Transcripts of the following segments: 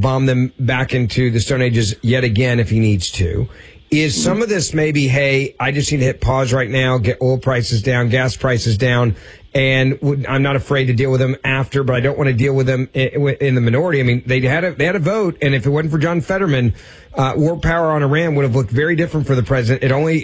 bomb them back into the Stone Ages yet again if he needs to. Is some of this maybe, hey, I just need to hit pause right now, get oil prices down, gas prices down, and I'm not afraid to deal with them after, but I don't want to deal with them in the minority. I mean, they had a vote, and if it wasn't for John Fetterman, war power on Iran would have looked very different for the president.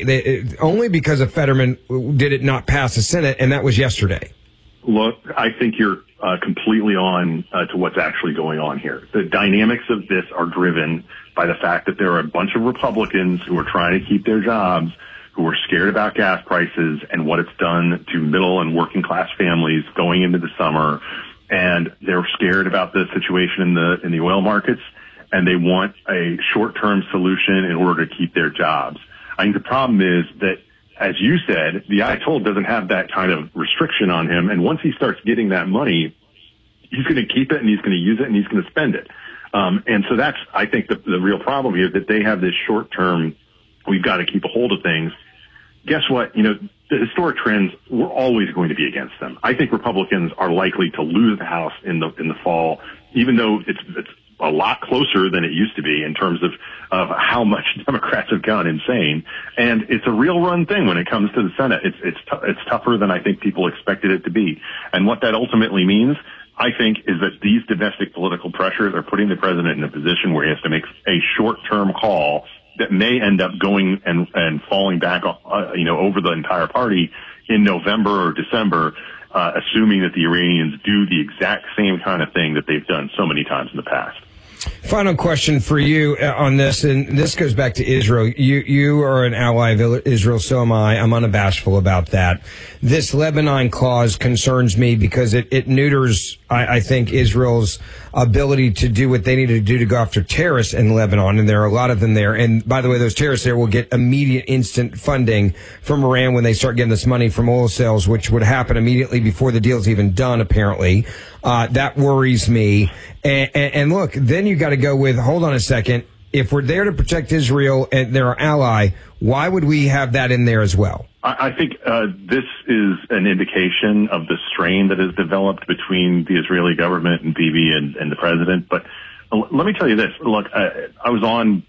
Only because of Fetterman did it not pass the Senate, and that was yesterday. Look, I think you're completely on to what's actually going on here. The dynamics of this are driven by the fact that there are a bunch of Republicans who are trying to keep their jobs, who are scared about gas prices and what it's done to middle and working class families going into the summer. And they're scared about the situation in the oil markets, and they want a short-term solution in order to keep their jobs. I think the problem is that, as you said, the Ayatollah doesn't have that kind of restriction on him. And once he starts getting that money, he's going to keep it and he's going to use it and he's going to spend it. And so that's, I think, the real problem here, that they have this short term, we've got to keep a hold of things. Guess what? You know, the historic trends, we're always going to be against them. I think Republicans are likely to lose the House in the fall, even though it's a lot closer than it used to be in terms of how much Democrats have gone insane. And it's a real run thing when it comes to the Senate. It's tougher than I think people expected it to be. And what that ultimately means, I think, is that these domestic political pressures are putting the president in a position where he has to make a short-term call that may end up going and falling back, over the entire party in November or December, assuming that the Iranians do the exact same kind of thing that they've done so many times in the past. Final question for you on this, and this goes back to Israel. You are an ally of Israel, so am I. I'm unabashful about that. This Lebanon clause concerns me because it neuters, I think, Israel's ability to do what they need to do to go after terrorists in Lebanon, and there are a lot of them there. And by the way, those terrorists there will get immediate, instant funding from Iran when they start getting this money from oil sales, which would happen immediately before the deal's even done, apparently. That worries me. And look, then you got to go with, hold on a second, if we're there to protect Israel and they're our ally, why would we have that in there as well? I think this is an indication of the strain that has developed between the Israeli government and Bibi and the president. But let me tell you this. Look, I was on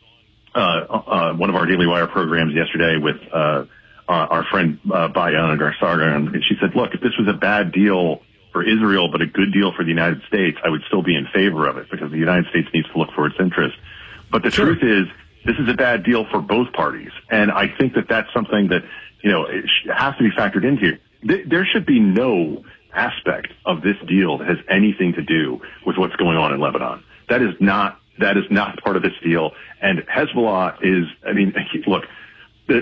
one of our Daily Wire programs yesterday with our friend Bayana Garsargan, and she said, look, if this was a bad deal for Israel but a good deal for the United States, I would still be in favor of it because the United States needs to look for its interest. But the truth is, this is a bad deal for both parties. And I think that that's something that, it has to be factored into. There should be no aspect of this deal that has anything to do with what's going on in Lebanon. That is not part of this deal. And Hezbollah is, look, the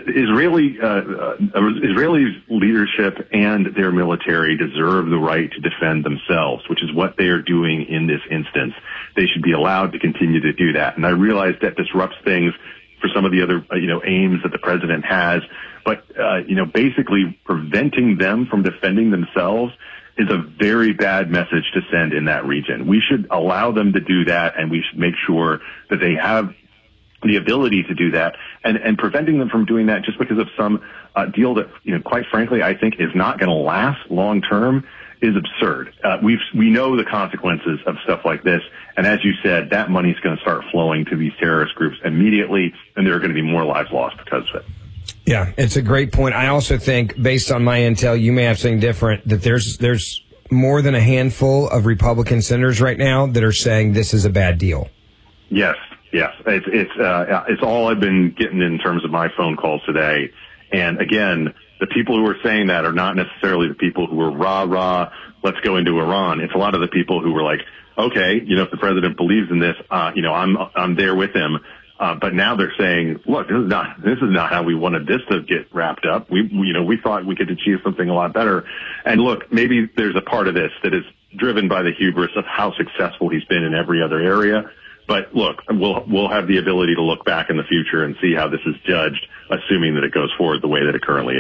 Israeli leadership and their military deserve the right to defend themselves, which is what they are doing in this instance. They should be allowed to continue to do that. And I realize that disrupts things for some of the other, aims that the president has. But, basically preventing them from defending themselves is a very bad message to send in that region. We should allow them to do that, and we should make sure that they have the ability to do that, and preventing them from doing that just because of some deal that, quite frankly, I think is not going to last long term is absurd. We know the consequences of stuff like this, and as you said, that money is going to start flowing to these terrorist groups immediately, and there are going to be more lives lost because of it. Yeah, it's a great point. I also think, based on my intel, you may have something different, that there's more than a handful of Republican senators right now that are saying this is a bad deal. Yes. It's all I've been getting in terms of my phone calls today. And again, the people who are saying that are not necessarily the people who are rah, let's go into Iran. It's a lot of the people who were like, okay, if the president believes in this, I'm there with him. But now they're saying, look, this is not how we wanted this to get wrapped up. We thought we could achieve something a lot better. And look, maybe there's a part of this that is driven by the hubris of how successful he's been in every other area. But look, we'll have the ability to look back in the future and see how this is judged, assuming that it goes forward the way that it currently is.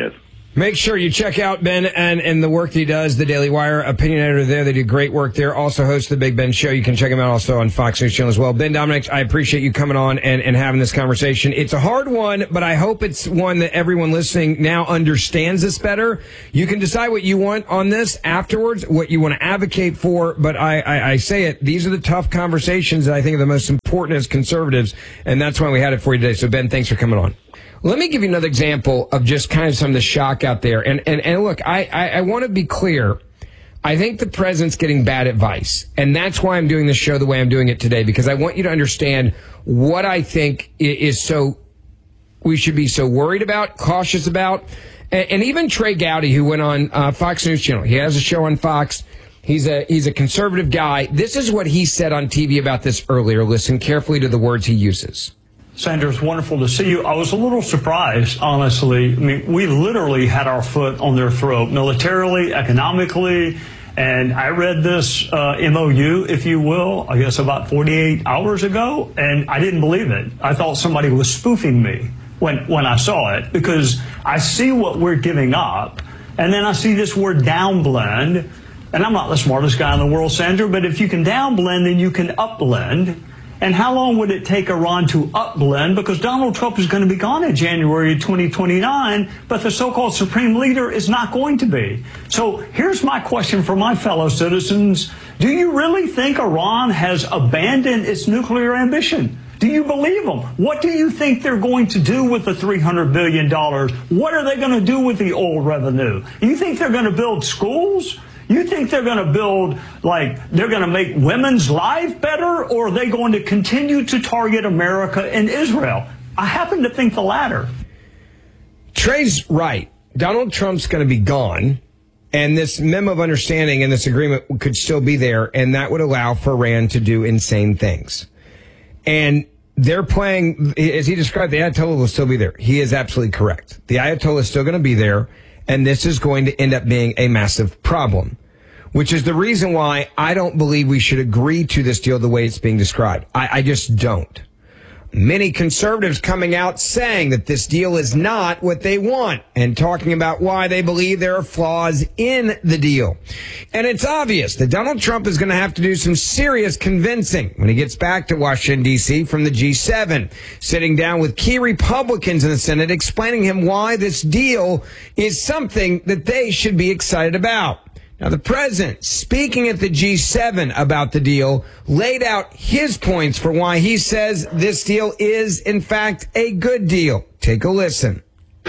Make sure you check out Ben and the work that he does, the Daily Wire opinion editor there. They do great work there. Also hosts the Big Ben Show. You can check him out also on Fox News Channel as well. Ben Domenech, I appreciate you coming on and having this conversation. It's a hard one, but I hope it's one that everyone listening now understands this better. You can decide what you want on this afterwards, what you want to advocate for, but I say it, these are the tough conversations that I think are the most important as conservatives, and that's why we had it for you today. So, Ben, thanks for coming on. Let me give you another example of just kind of some of the shock out there. And look, I want to be clear. I think the president's getting bad advice. And that's why I'm doing this show the way I'm doing it today, because I want you to understand what I think is we should be so worried about, cautious about. And even Trey Gowdy, who went on Fox News Channel, he has a show on Fox. He's a conservative guy. This is what he said on TV about this earlier. Listen carefully to the words he uses. Sanders, wonderful to see you. I was a little surprised, honestly. I mean, we literally had our foot on their throat, militarily, economically, and I read this MOU, if you will, I guess about 48 hours ago, and I didn't believe it. I thought somebody was spoofing me when I saw it, because I see what we're giving up, and then I see this word downblend, and I'm not the smartest guy in the world, Sandra, but if you can downblend, then you can upblend. And how long would it take Iran to upblend? Because Donald Trump is going to be gone in January 2029, but the so-called supreme leader is not going to be. So here's my question for my fellow citizens. Do you really think Iran has abandoned its nuclear ambition? Do you believe them? What do you think they're going to do with the $300 billion? What are they going to do with the oil revenue? You think they're going to build schools? You think they're going to build, they're going to make women's life better, or are they going to continue to target America and Israel? I happen to think the latter. Trey's right. Donald Trump's going to be gone, and this memo of understanding and this agreement could still be there, and that would allow for Iran to do insane things. And they're playing, as he described, the Ayatollah will still be there. He is absolutely correct. The Ayatollah is still going to be there, and this is going to end up being a massive problem, which is the reason why I don't believe we should agree to this deal the way it's being described. I just don't. Many conservatives coming out saying that this deal is not what they want and talking about why they believe there are flaws in the deal. And it's obvious that Donald Trump is going to have to do some serious convincing when he gets back to Washington, D.C. from the G7, sitting down with key Republicans in the Senate, explaining him why this deal is something that they should be excited about. Now, the president, speaking at the G7 about the deal, laid out his points for why he says this deal is, in fact, a good deal. Take a listen.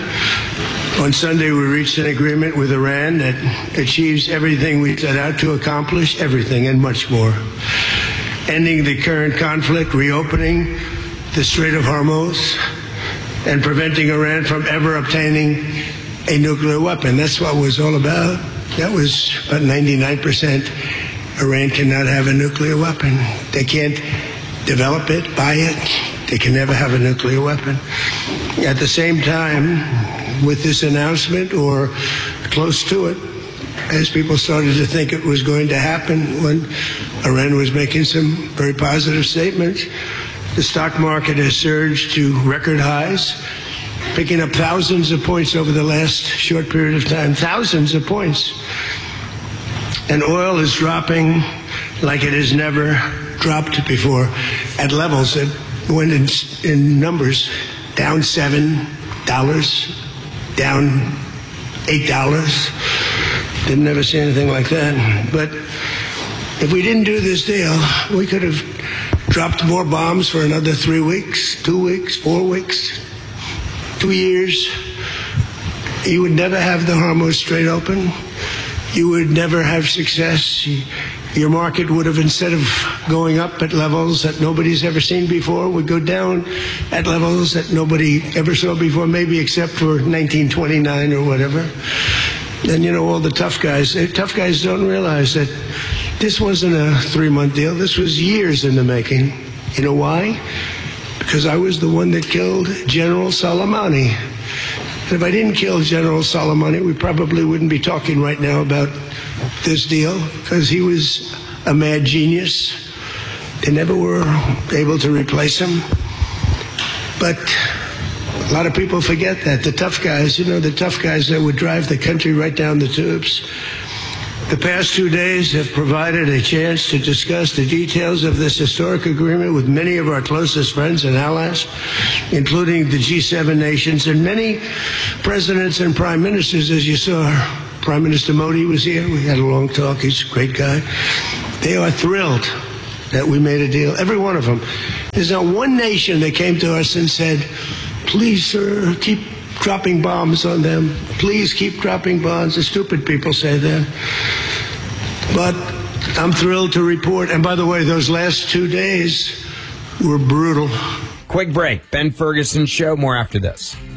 On Sunday, we reached an agreement with Iran that achieves everything we set out to accomplish, everything and much more. Ending the current conflict, reopening the Strait of Hormuz, and preventing Iran from ever obtaining a nuclear weapon. That's what it was all about. That was about 99%. Iran cannot have a nuclear weapon. They can't develop it, buy it. They can never have a nuclear weapon. At the same time, with this announcement, or close to it, as people started to think it was going to happen when Iran was making some very positive statements, the stock market has surged to record highs, picking up thousands of points over the last short period of time, thousands of points. And oil is dropping like it has never dropped before, at levels that went in numbers, down $7, down $8. Didn't ever see anything like that. But if we didn't do this deal, we could have dropped more bombs for another 3 weeks, 2 weeks, 4 weeks, 2 years. You would never have the Hormuz Strait open. You would never have success. Your market would have, instead of going up at levels that nobody's ever seen before, would go down at levels that nobody ever saw before, maybe except for 1929 or whatever. And all the tough guys don't realize that this wasn't a 3-month deal. This was years in the making. You know why? Because I was the one that killed General Soleimani. And if I didn't kill General Soleimani, we probably wouldn't be talking right now about this deal, because he was a mad genius. They never were able to replace him. But A lot of people forget that. The tough guys, the tough guys that would drive the country right down the tubes. The past 2 days have provided a chance to discuss the details of this historic agreement with many of our closest friends and allies, including the G7 nations and many presidents and prime ministers, as you saw. Prime Minister Modi was here. We had a long talk. He's a great guy. They are thrilled that we made a deal. Every one of them. There's not one nation that came to us and said, please, sir, keep dropping bombs on them. Please keep dropping bombs. The stupid people say that. But I'm thrilled to report. And by the way, those last 2 days were brutal. Quick break. Ben Ferguson Show. More after this.